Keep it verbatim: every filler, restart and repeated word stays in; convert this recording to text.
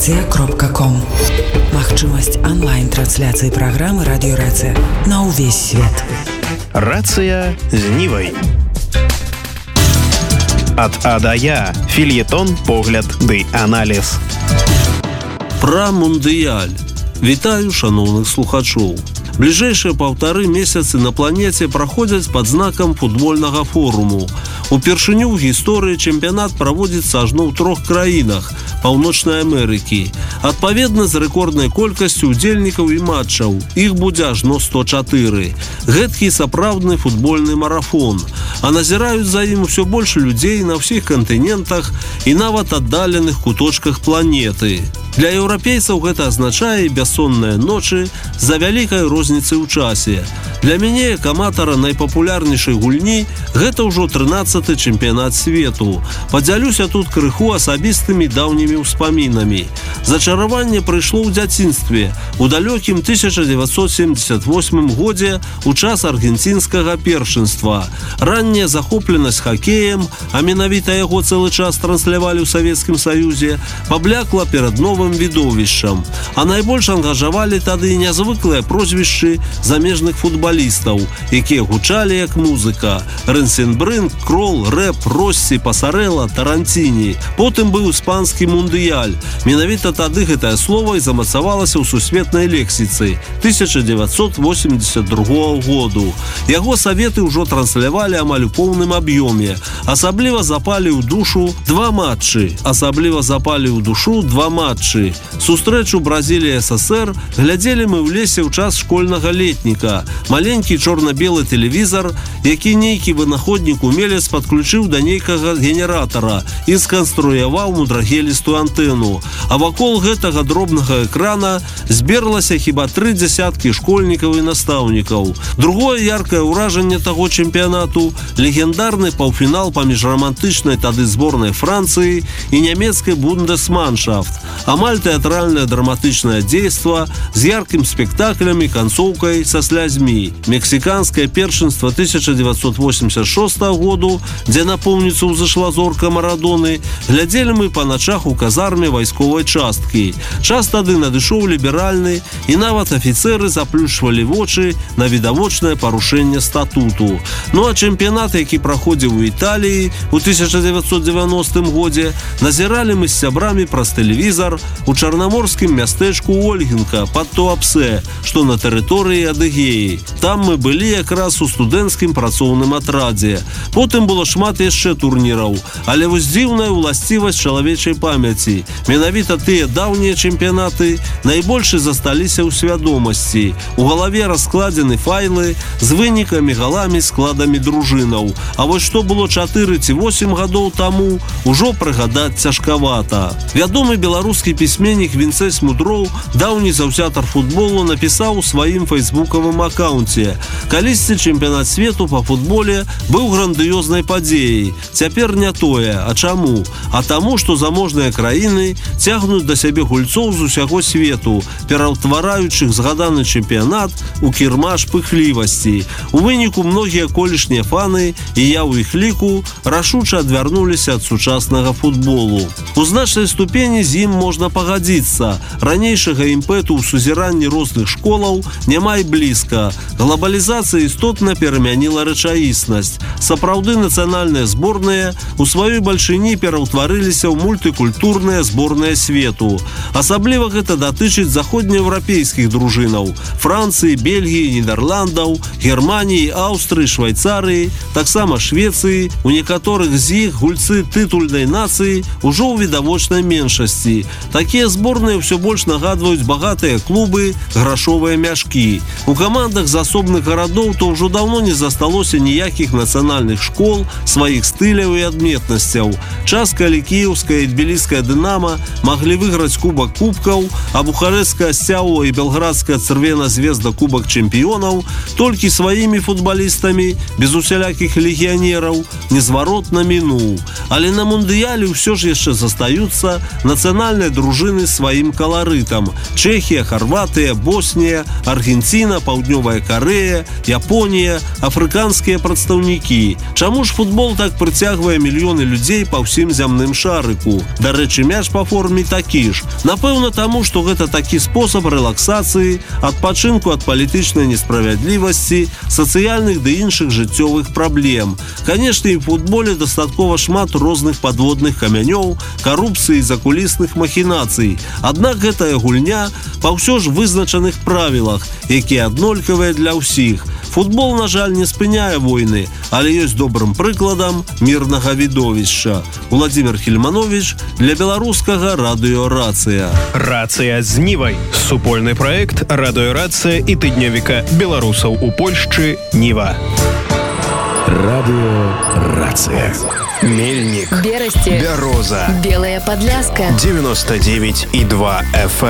кропка ком. Магчымасць онлайн-трансляцыі праграмы радыёрацыя на ўвесь свет. Рацыя з Нівай. Ад А да Я. Фельетон, погляд ды аналіз. Пра мундыяль. Вітаю шаноўных слухачоў. Бліжэйшыя паўтары месяцы на планеце праходзяць пад знакам футбольнага форуму. Упершыню ў гісторыі чэмпіянат праводзіцца ажно ў трох краінах Паўночнай Амерыкі. Адпаведна з рэкорднай колькасцю удзельнікаў і матчаў. Іх будзе ажно сто чатыры. Гэткі сапраўдны футбольны марафон. А назіраюць за ім усё больш людзей на ўсіх кантынентах і нават аддаленых куточках планеты. Для еўрапейцаў гэта азначае бяссонныя ночы з-за вялікай розніцы ў часе. Для мяне, як аматара найпапулярнейшай гульні, гэта ўжо трынаццаты чэмпіянат свету. Падзялюся тут крыху асабістымі даўнімі ўспамінамі. Зачараванне прыйшло ў дзяцінстве, у далёкім тысяча дзевяцьсот семдзесят восьмым годзе у час аргенцінскага першынства. Ранняя захопленасць хакеем, а менавіта яго цэлы час транслявалі ў Савецкім Саюзе, паблякла перад новым відовішчам. А найбольш ангажавалі тады нязвыклыя прозвішчы замежных футбалістаў, якія гучалі як музыка. Рэнсенбрынг, Крол, Рэп, Россі, Пасарэла, Таранціні. Потым быў іспанскі мундыяль. Менавіта тады гэтае слова і замацавалася ў сусветнай лексіцы тысяча дзевяцьсот восемьдесят другога году. Яго саветы ўжо транслявалі амаль у поўным аб'ёме. Асабліва запалі ў душу два матчы. Асабліва запалі ў душу два матчы. Сустрэчу Бразілія СССР глядзелі мы ў лесе ў час школьнага летніка. Маленькі чорна-белы тэлевізар, які нейкі вынаходнік умелец падключыў да нейкага генератара і сканструяваў мудрагелістую антэну. А вакол гэтага дробнага экрана зберлася хіба тры дзясяткі школьнікаў і настаўнікаў. Другое яркае ўражанне таго чэмпіянату – легендарны паўфінал паміж рамантычнай тады зборнай Францыі і нямецкай Бундесманшафт. Амаль тэатральнае драматычнае дзейства з яркім спектаклем і канцоўкай са слязьмі. Мексіканскае першынства тысяча дзевяцьсот восемьдесят шостага году, дзе на поўніцу ўзышла зорка Марадоны, глядзелі мы па начах у казарме вайсковай часткі. Час тады надышоў ліберальны, і нават афіцэры заплюшвалі вочы на відавочнае парушэнне статуту. Ну а чэмпіянат, які праходзіў у Італіі у тысяча дзевяцьсот дзевяностым годзе, назіралі мы з сябрамі праз тэлевізар у чарнаморскім мястэчку Ольгінка пад Туапсе, што на тэрыторыі Адыгеі. Там мы былі якраз у студэнцкім працоўным атрадзе. Потым было шмат яшчэ турніраў, але вось дзіўная ўласцівасць чалавечай памяці. Менавіта тыя даўнія чэмпіянаты найбольш засталіся ў свядомасці. У галаве раскладзены файлы з вынікамі, галамі, складамі дружынаў. А вось што было чатыры ці восем гадоў таму, ужо прыгадаць цяжкавата. Вядомы беларускі пісьменнік Вінцэс Мудроў, даўні заўзятар футболу, напісаў у сваім фейсбукавым акаунце: «Калісьці чэмпіянат свету па футболе быў грандыёзнай падзеяй. Цяпер не тое. А чаму? А таму, што заможныя краіны цягнуць да сябе гульцоў з усяго свету, пераўтвараючых згаданы чэмпіянат у кірмаш пыхлівасці. У выніку многія колішнія фаны, і я ў іх ліку, рашуча адвярнуліся ад сучаснага футболу». У значнай ступені з ім можна пагадзіцца. Ранейшага імпэту ў сузіранні розных школаў няма і блізка. Глобалізацыя істотна перамяніла рэчаіснасць. Сапраўды нацыянальныя зборныя у сваёй бальшыні пераўтварыліся ў мультыкультурныя зборныя свету. Асабліва гэта датычыць заходнееўрапейскіх дружынаў – Францыі, Бельгіі, Нідерландаў, Германіі, Аўстрыі, Швайцарыі, таксама Швецыі. У некаторых з іх гульцы тытульнай нацыі ўжо ў відавочнай меншасці. Такія зборныя ўсё больш нагадваюць багатыя клубы, грашовыя мяшкі. У камандах з асобных гарадоў то ўжо даўно не засталося ніякіх нацыянальных школ, сваіх стыляў і адметнасцяў. Час, калі кіеўская і тбіліская «Дынама» маглі выйграць кубак кубкаў, а бухарэцкая «Сцяуа» і белградская «Црвена звезда» кубак чэмпіёнаў толькі сваімі футбалістамі, без усялякіх легіянераў, незваротна мінуў. Але на мундыяле ўсё ж яшчэ застаюцца нацыянальныя дружыны сваім каларытам: Чэхія, Харватыя, Боснія, Аргенціна, Паўднёвая Карэя, Японія, афрыканскія прадстаўнікі. Чаму ж футбол так прыцягвае мільёны людзей па ўсім зямным шарыку? Дарэчы, мяч па форме такі ж. Напэўна, таму, што гэта такі спосаб рэлаксацыі, адпачынку ад палітычнай несправядлівасці, сацыяльных ды іншых жыццёвых праблем. Канешне, і ў футболе дастаткова шмат розных падводных камянёў, карупцыі і закулісных махінацый. Аднак гэтая гульня па ўсё ж вызначаных правілах, якія аднолькавыя для ўсіх. Футбол, на жаль, не спыняе войны, але ёсць добрым прыкладам мірнага відовішча. Владимир Хельманович для беларускага радыё «Рацыя». «Рацыя з Нівай» – супольны праект радыё «Рацыя» і тыднёвіка беларусаў у Польшчы «Ніва». Радыё «Рацыя». Мельник, Берасти, Бяроза, Белая Подляска, девяносто девять и два эф эм.